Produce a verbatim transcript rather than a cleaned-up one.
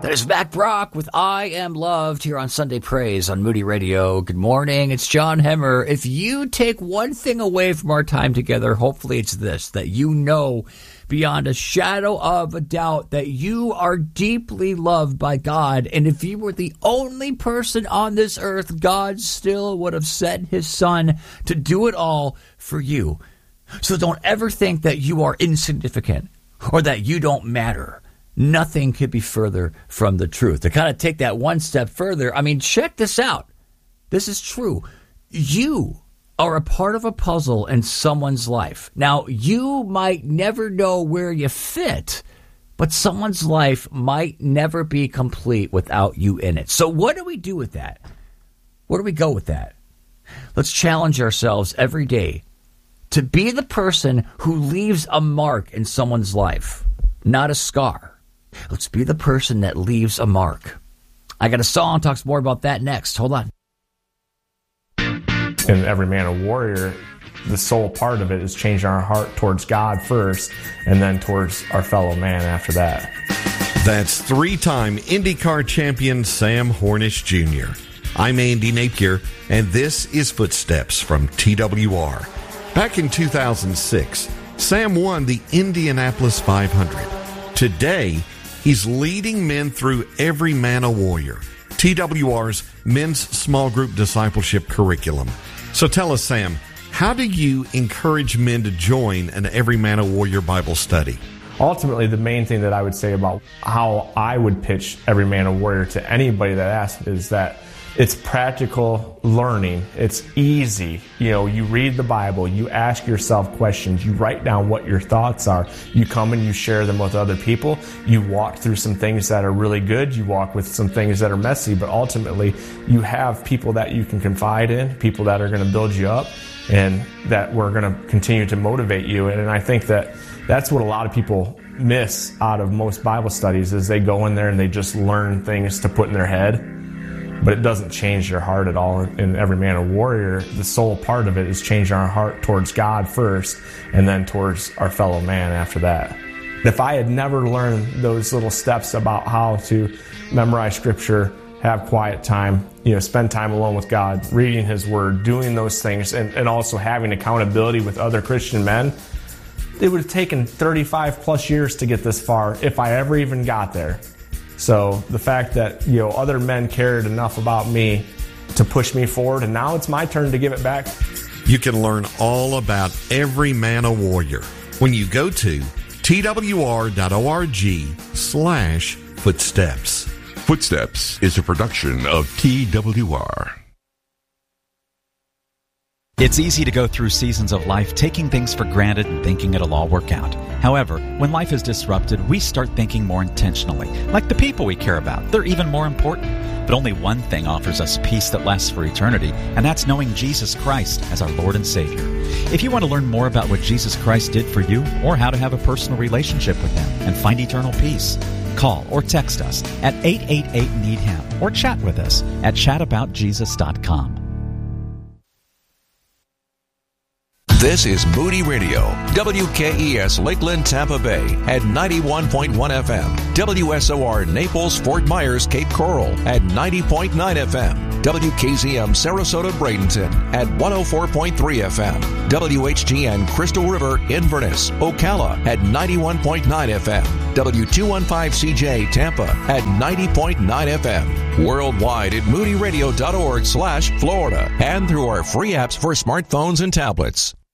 That is Mac Brock with I Am Loved here on Sunday Praise on Moody Radio. Good morning. It's John Hemmer. If you take one thing away from our time together, hopefully it's this, that you know beyond a shadow of a doubt that you are deeply loved by God. And if you were the only person on this earth, God still would have sent his son to do it all for you. So don't ever think that you are insignificant or that you don't matter. Nothing could be further from the truth. To kind of take that one step further, I mean, check this out. This is true. You are a part of a puzzle in someone's life. Now, you might never know where you fit, but someone's life might never be complete without you in it. So what do we do with that? Where do we go with that? Let's challenge ourselves every day to be the person who leaves a mark in someone's life, not a scar. Let's be the person that leaves a mark. I got a song talks more about that next. Hold on. In Every Man a Warrior, the sole part of it is changing our heart towards God first and then towards our fellow man after that. That's three-time IndyCar champion Sam Hornish Junior I'm Andy Napier, and this is Footsteps from T W R. Back in two thousand six, Sam won the Indianapolis five hundred. Today, he's leading men through Every Man a Warrior, T W R's men's small group discipleship curriculum. So tell us, Sam, how do you encourage men to join an Every Man a Warrior Bible study? Ultimately, the main thing that I would say about how I would pitch Every Man a Warrior to anybody that asks is that it's practical learning. It's easy. You know, you read the Bible, you ask yourself questions, you write down what your thoughts are, you come and you share them with other people, you walk through some things that are really good, you walk with some things that are messy, but ultimately you have people that you can confide in, people that are going to build you up, and that we're going to continue to motivate you. And I think that that's what a lot of people miss out of most Bible studies is they go in there and they just learn things to put in their head. But it doesn't change your heart at all. In Every Man a Warrior, the sole part of it is changing our heart towards God first and then towards our fellow man after that. If I had never learned those little steps about how to memorize Scripture, have quiet time, you know, spend time alone with God, reading His Word, doing those things, and, and also having accountability with other Christian men, it would have taken thirty-five plus years to get this far if I ever even got there. So the fact that, you know, other men cared enough about me to push me forward, and now it's my turn to give it back. You can learn all about Every Man a Warrior when you go to twr.org slash footsteps. Footsteps is a production of T W R. It's easy to go through seasons of life taking things for granted and thinking it'll all work out. However, when life is disrupted, we start thinking more intentionally. Like the people we care about, they're even more important. But only one thing offers us peace that lasts for eternity, and that's knowing Jesus Christ as our Lord and Savior. If you want to learn more about what Jesus Christ did for you, or how to have a personal relationship with Him and find eternal peace, call or text us at eight eight eight, need him or chat with us at chat about jesus dot com. This is Moody Radio, W K E S Lakeland, Tampa Bay at ninety-one point one F M, W S O R Naples, Fort Myers, Cape Coral at ninety point nine F M, W K Z M Sarasota, Bradenton at one oh four point three F M, W H G N Crystal River, Inverness, Ocala at ninety-one point nine F M, W two fifteen C J Tampa at ninety point nine F M, worldwide at moody radio dot org slash Florida, and through our free apps for smartphones and tablets.